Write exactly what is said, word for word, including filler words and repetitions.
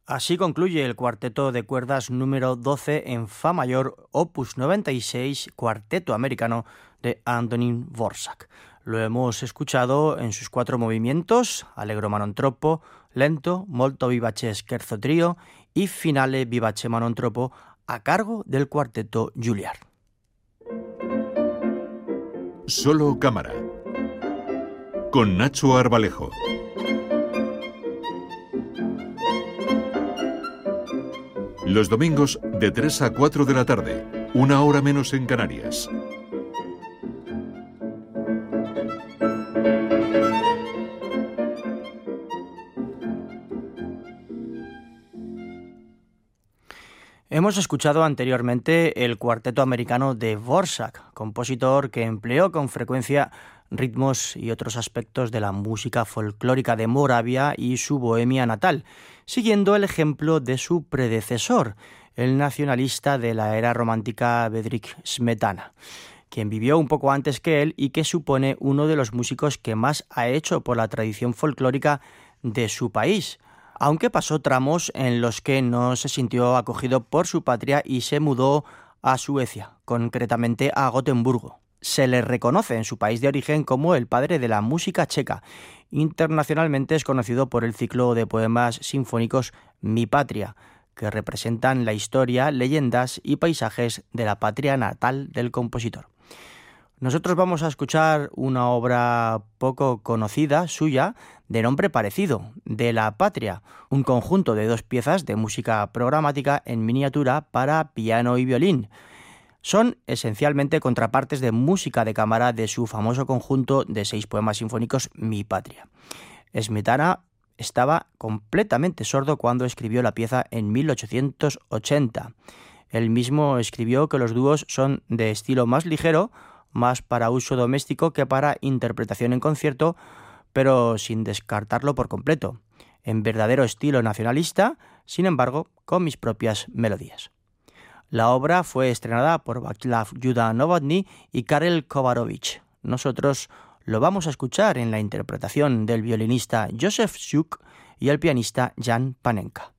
Así concluye el cuarteto de cuerdas número doce en Fa mayor, opus noventa y seis, cuarteto americano de Antonín Dvořák. Lo hemos escuchado en sus cuatro movimientos: Allegro ma non troppo, lento, molto vivace scherzo trio y finale vivace ma non troppo, a cargo del cuarteto Juilliard. Solo cámara, con Nacho Arbalejo. Los domingos de tres a cuatro de la tarde, una hora menos en Canarias. Hemos escuchado anteriormente el cuarteto americano de Dvořák, compositor que empleó con frecuencia ritmos y otros aspectos de la música folclórica de Moravia y su Bohemia natal, siguiendo el ejemplo de su predecesor, el nacionalista de la era romántica Bedřich Smetana, quien vivió un poco antes que él y que supone uno de los músicos que más ha hecho por la tradición folclórica de su país, aunque pasó tramos en los que no se sintió acogido por su patria y se mudó a Suecia, concretamente a Gotemburgo. Se le reconoce en su país de origen como el padre de la música checa. Internacionalmente es conocido por el ciclo de poemas sinfónicos Mi Patria, que representan la historia, leyendas y paisajes de la patria natal del compositor. Nosotros vamos a escuchar una obra poco conocida suya, de nombre parecido, De la Patria, un conjunto de dos piezas de música programática en miniatura para piano y violín. Son esencialmente contrapartes de música de cámara de su famoso conjunto de seis poemas sinfónicos Mi Patria. Smetana estaba completamente sordo cuando escribió la pieza en mil ochocientos ochenta. Él mismo escribió que los dúos son de estilo más ligero, más para uso doméstico que para interpretación en concierto, pero sin descartarlo por completo, en verdadero estilo nacionalista, sin embargo, con mis propias melodías. La obra fue estrenada por Václav Juda Novotny y Karel Kovarovich. Nosotros lo vamos a escuchar en la interpretación del violinista Josef Suk y el pianista Jan Panenka.